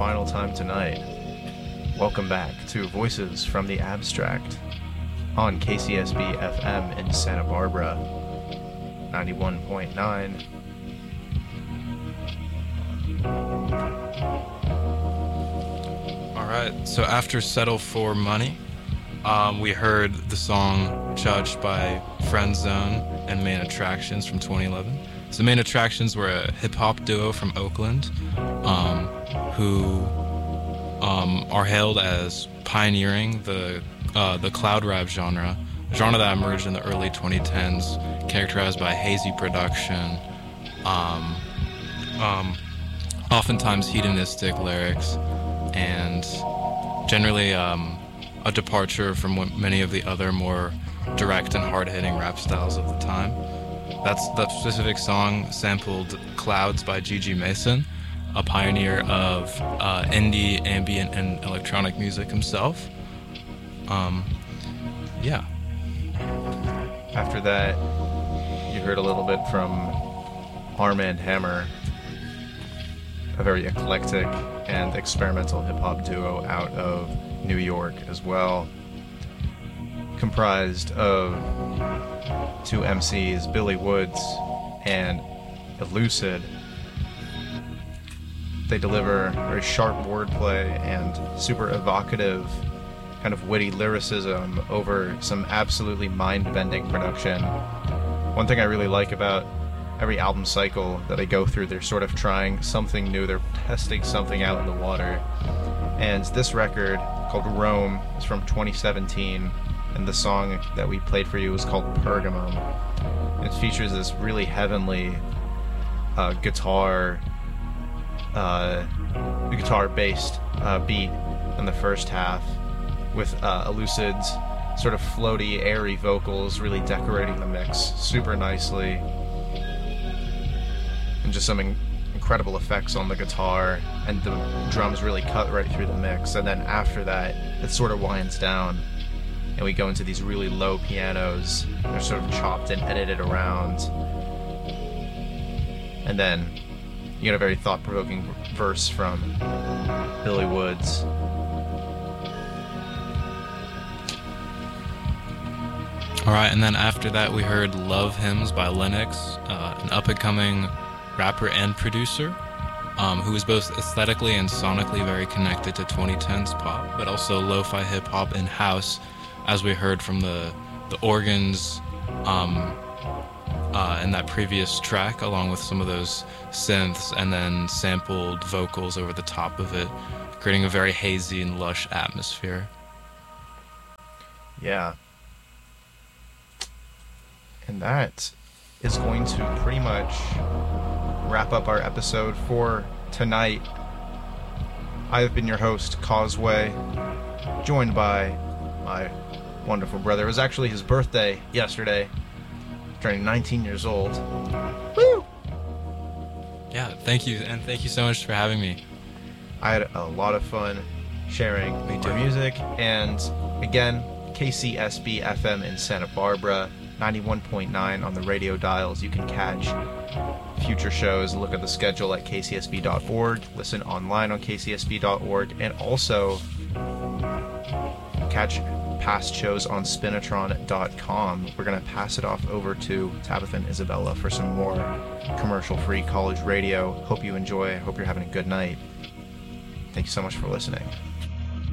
final time tonight. Welcome back to Voices from the Abstract on KCSB FM in Santa Barbara, 91.9. Alright, so after Settle for Money, we heard the song Judged by Friend Zone and Main Attractions from 2011. So Main Attractions were a hip-hop duo from Oakland who are hailed as pioneering the cloud rap genre, a genre that emerged in the early 2010s, characterized by hazy production, oftentimes hedonistic lyrics, and generally a departure from what many of the other more direct and hard-hitting rap styles of the time. That specific song sampled Clouds by Gigi Mason, a pioneer of indie, ambient, and electronic music himself. Yeah. After that, you heard a little bit from Armand Hammer, a very eclectic and experimental hip-hop duo out of New York as well, comprised of two MCs, Billy Woods and Elucid. They deliver very sharp wordplay and super evocative, kind of witty lyricism over some absolutely mind-bending production. One thing I really like about every album cycle that they go through, they're sort of trying something new, they're testing something out in the water. And this record, called Rome, is from 2017, and the song that we played for you is called Pergamum. It features this really heavenly guitar-based beat in the first half, with Elucid's sort of floaty, airy vocals really decorating the mix super nicely, and just some incredible effects on the guitar, and the drums really cut right through the mix. And then after that, it sort of winds down, and we go into these really low pianos. They're sort of chopped and edited around, and then you get a very thought-provoking verse from Billy Woods. Alright, and then after that we heard Love Hymns by Lennox, an up-and-coming rapper and producer who is both aesthetically and sonically very connected to 2010s pop, but also lo-fi hip-hop and house, as we heard from the organs in that previous track, along with some of those synths, and then sampled vocals over the top of it, creating a very hazy and lush atmosphere. Yeah. And that is going to pretty much wrap up our episode for tonight. I have been your host, Causeway, joined by my wonderful brother. It was actually his birthday yesterday, turning 19 years old. Woo! Yeah, thank you, and thank you so much for having me. I had a lot of fun sharing our music, and again, KCSB FM in Santa Barbara, 91.9 on the radio dials. You can catch future shows, look at the schedule at kcsb.org, listen online on kcsb.org, and also catch past shows on spinatron.com. We're going to pass it off over to Tabitha and Isabella for some more commercial-free college radio. Hope you enjoy. Hope you're having a good night. Thank you so much for listening.